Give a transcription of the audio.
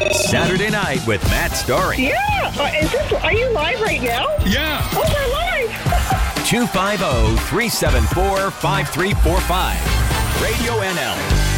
Saturday Night with Matt Story. Yeah. Are you live right now? Yeah. Oh, we're live. 250-374-5345. Radio NL.